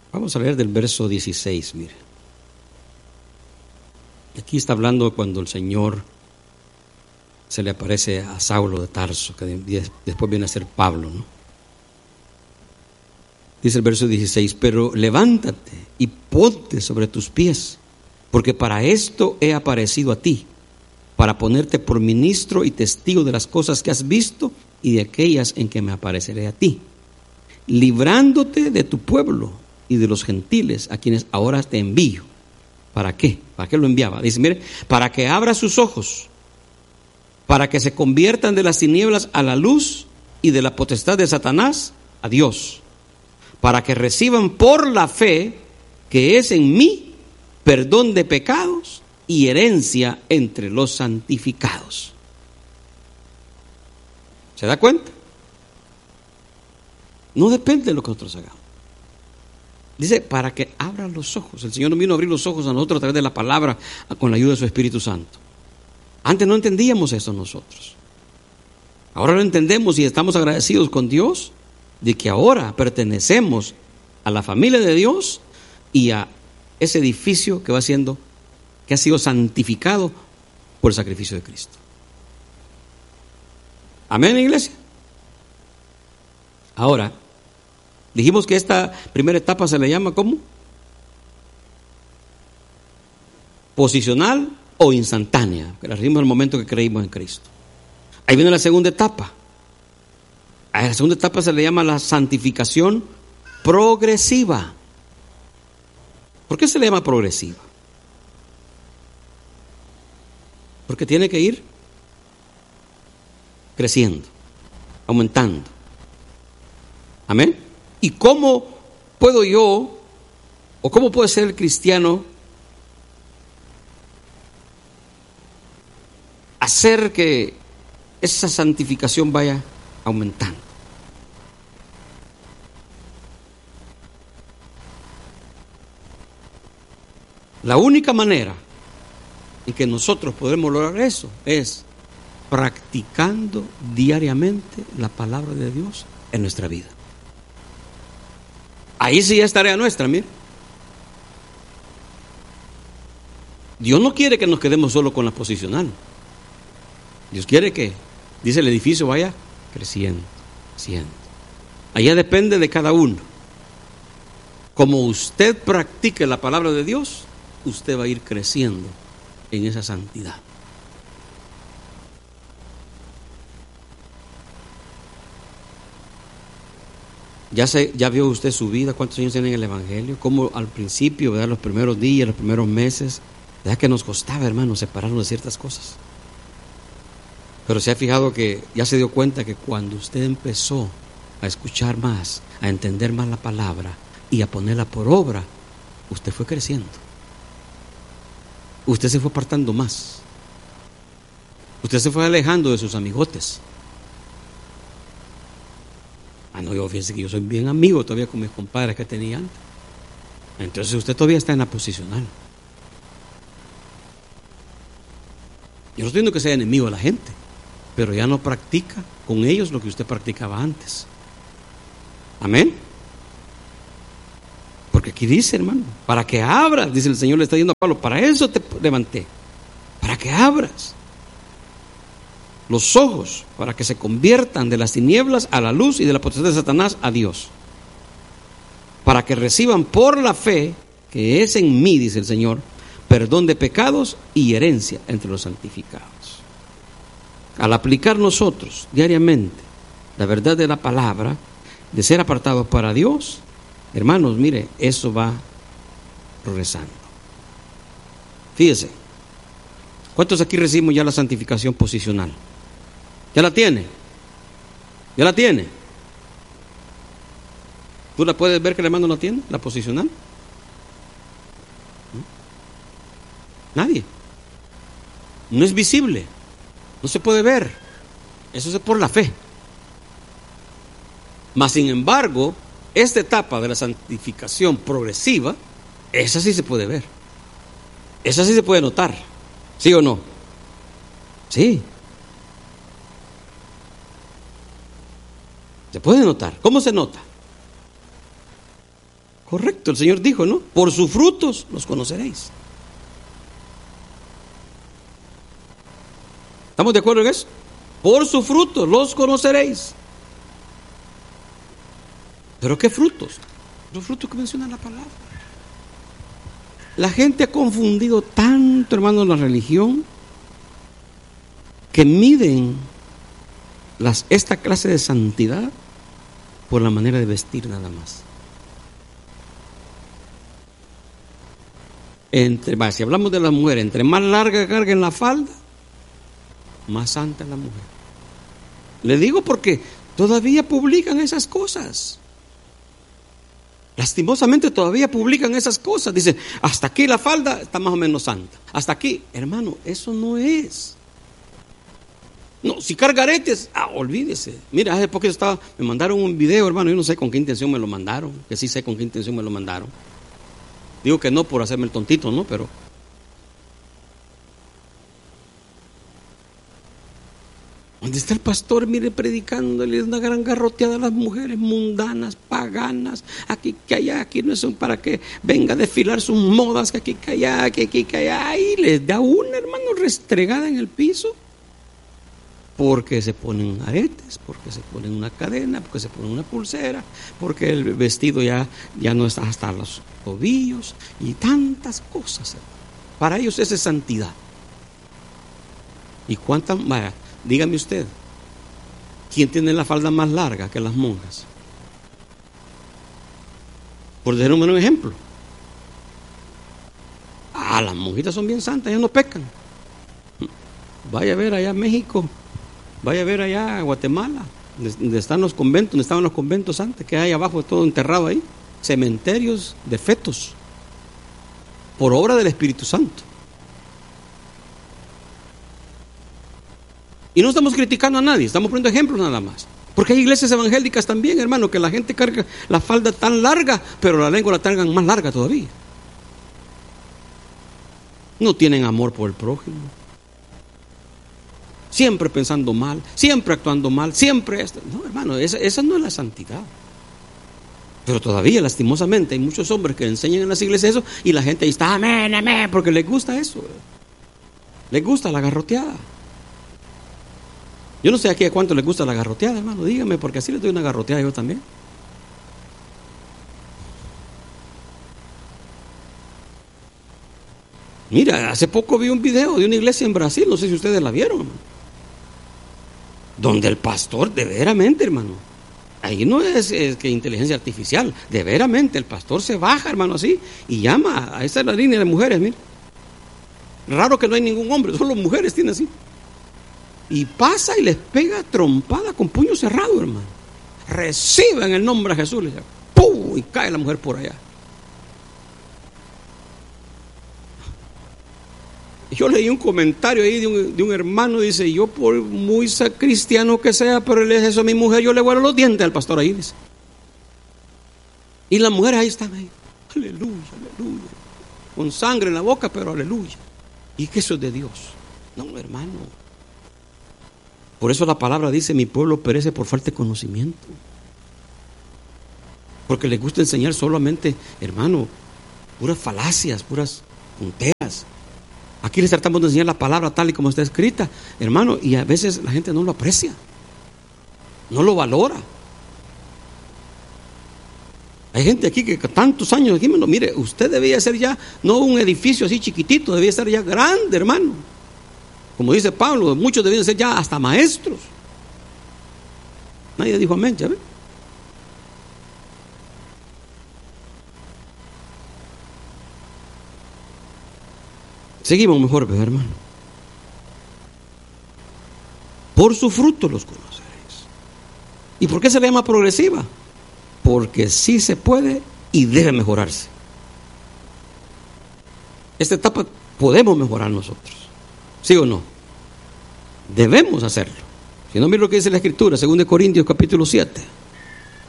Vamos a leer del verso 16, mire. Aquí está hablando cuando el Señor se le aparece a Saulo de Tarso, que después viene a ser Pablo, ¿no? Dice el verso 16: pero levántate y ponte sobre tus pies, porque para esto he aparecido a ti, para ponerte por ministro y testigo de las cosas que has visto y de aquellas en que me apareceré a ti, librándote de tu pueblo y de los gentiles a quienes ahora te envío. ¿Para qué? ¿Para qué lo enviaba? Dice, mire, para que abra sus ojos, para que se conviertan de las tinieblas a la luz y de la potestad de Satanás a Dios, para que reciban por la fe que es en mí perdón de pecados y herencia entre los santificados. ¿Se da cuenta? No depende de lo que nosotros hagamos. Dice, para que abran los ojos. El Señor nos vino a abrir los ojos a nosotros a través de la palabra, con la ayuda de su Espíritu Santo. Antes no entendíamos eso nosotros. Ahora lo entendemos y estamos agradecidos con Dios de que ahora pertenecemos a la familia de Dios y a ese edificio que ha sido santificado por el sacrificio de Cristo. Amén, iglesia. Ahora, dijimos que esta primera etapa se le llama ¿cómo? Posicional o instantánea, que la recibimos en el momento que creímos en Cristo. Ahí viene la segunda etapa. A la segunda etapa se le llama la santificación progresiva. ¿Por qué se le llama progresiva? Porque tiene que ir creciendo, aumentando. Amén. ¿Y cómo puedo yo, o cómo puede ser el cristiano hacer que esa santificación vaya aumentando? La única manera en que nosotros podemos lograr eso es practicando diariamente la palabra de Dios en nuestra vida. Ahí sí es tarea nuestra, mire. Dios no quiere que nos quedemos solo con la posicional. Dios quiere que, dice, el edificio vaya creciendo, creciendo. Allá depende de cada uno. Como usted practique la palabra de Dios, usted va a ir creciendo en esa santidad. Ya vio usted su vida, cuántos años tiene en el Evangelio, cómo al principio, ¿verdad? Los primeros días, los primeros meses, ¿verdad? Que nos costaba, hermano, separarnos de ciertas cosas. Pero se ha fijado que ya se dio cuenta que cuando usted empezó a escuchar más, a entender más la palabra y a ponerla por obra, usted fue creciendo. Usted se fue apartando más. Usted se fue alejando de sus amigotes. No, yo fíjense que yo soy bien amigo todavía con mis compadres que tenía antes. Entonces usted todavía está en la posicional. Yo no estoy diciendo que sea enemigo de la gente, pero ya no practica con ellos lo que usted practicaba antes. Amén. Porque aquí dice, hermano, para que abras, dice el Señor, le está diciendo a Pablo, para eso te levanté, para que abras los ojos, para que se conviertan de las tinieblas a la luz y de la potestad de Satanás a Dios, para que reciban por la fe que es en mí, dice el Señor, perdón de pecados y herencia entre los santificados. Al aplicar nosotros diariamente la verdad de la palabra, de ser apartados para Dios, hermanos, mire, eso va progresando. Fíjese, ¿cuántos aquí recibimos ya la santificación posicional? ¿Ya la tiene? ¿Ya la tiene? ¿Tú la puedes ver que el hermano la tiene? ¿La posicional? Nadie. No es visible. No se puede ver. Eso es por la fe. Mas sin embargo, esta etapa de la santificación progresiva, esa sí se puede ver. Esa sí se puede notar. ¿Sí o no? Sí. Se puede notar. ¿Cómo se nota? Correcto, el Señor dijo, ¿no? Por sus frutos los conoceréis. ¿Estamos de acuerdo en eso? Por sus frutos los conoceréis. ¿Pero qué frutos? Los frutos que menciona la palabra. La gente ha confundido tanto, hermano, la religión, que miden esta clase de santidad por la manera de vestir nada más. Si hablamos de las mujeres, entre más larga carguen la falda, más santa es la mujer. Le digo porque todavía publican esas cosas. Lastimosamente todavía publican esas cosas. Dicen, hasta aquí la falda está más o menos santa. Hasta aquí, hermano, eso no es. No, si carga aretes, olvídese. Mira, hace poco me mandaron un video, hermano, yo no sé con qué intención me lo mandaron, que sí sé con qué intención me lo mandaron. Digo que no por hacerme el tontito, ¿no? Pero donde está el pastor, mire, predicándole una gran garroteada a las mujeres mundanas, paganas, aquí que allá, aquí no son para que venga a desfilar sus modas, que aquí que allá, que aquí que allá, y les da una, hermano, restregada en el piso, porque se ponen aretes, porque se ponen una cadena, porque se ponen una pulsera, porque el vestido ya no está hasta los tobillos, y tantas cosas. Para ellos esa es santidad. ¿Y cuántas? Vaya, dígame usted, ¿quién tiene la falda más larga que las monjas? Por decir un ejemplo. Las monjitas son bien santas, ellas no pecan. Vaya a ver allá en México, vaya a ver allá en Guatemala, donde están los conventos, donde estaban los conventos antes, que hay abajo todo enterrado ahí, cementerios de fetos, por obra del Espíritu Santo. Y no estamos criticando a nadie, estamos poniendo ejemplos nada más. Porque hay iglesias evangélicas también, hermano, que la gente carga la falda tan larga, pero la lengua la cargan más larga todavía. No tienen amor por el prójimo. Siempre pensando mal, siempre actuando mal, siempre esto. No, hermano, esa no es la santidad. Pero todavía, lastimosamente, hay muchos hombres que enseñan en las iglesias eso y la gente ahí está, amén, amén, porque les gusta eso. Les gusta la garroteada. Yo no sé aquí a cuánto les gusta la garroteada, hermano, dígame, porque así les doy una garroteada yo también. Mira, hace poco vi un video de una iglesia en Brasil, no sé si ustedes la vieron, hermano, donde el pastor, de veramente, hermano, ahí no es que inteligencia artificial, de veramente, el pastor se baja, hermano, así, y llama, a esa es la línea de mujeres, mira. Raro que no hay ningún hombre, solo mujeres tienen así. Y pasa y les pega trompada con puño cerrado, hermano. Reciba en el nombre de Jesús. ¡Pum! Y cae la mujer por allá. Yo leí un comentario ahí de un hermano, dice, yo por muy cristiano que sea, pero le dice eso a mi mujer, yo le vuelo los dientes al pastor ahí, dice. Y las mujeres ahí están ahí. Aleluya, aleluya. Con sangre en la boca, pero aleluya. Y que eso es de Dios. No, hermano. Por eso la palabra dice, mi pueblo perece por falta de conocimiento. Porque les gusta enseñar solamente, hermano, puras falacias, puras tonteras. Aquí les tratamos de enseñar la palabra tal y como está escrita, hermano, y a veces la gente no lo aprecia, no lo valora. Hay gente aquí que tantos años aquí, mire, usted debía ser ya, no un edificio así chiquitito, debía ser ya grande, hermano. Como dice Pablo, muchos debían ser ya hasta maestros. Nadie dijo amén, ¿ya ve? Seguimos mejor, hermano. Por su fruto los conoceréis. ¿Y por qué se le llama progresiva? Porque sí se puede y debe mejorarse. Esta etapa podemos mejorar nosotros. ¿Sí o no? Debemos hacerlo. Si no, mira lo que dice la Escritura, 2 Corintios capítulo 7.